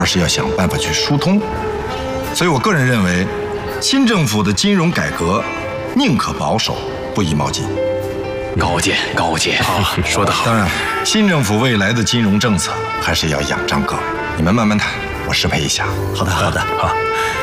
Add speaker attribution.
Speaker 1: 而是要想办法去疏通。所以我个人认为，新政府的金融改革宁可保守，不宜冒进。
Speaker 2: 高见，高见，说得好。
Speaker 1: 当然，新政府未来的金融政策还是要仰仗各位，你们慢慢谈，我适配一下。
Speaker 3: 好的，好的，
Speaker 2: 好。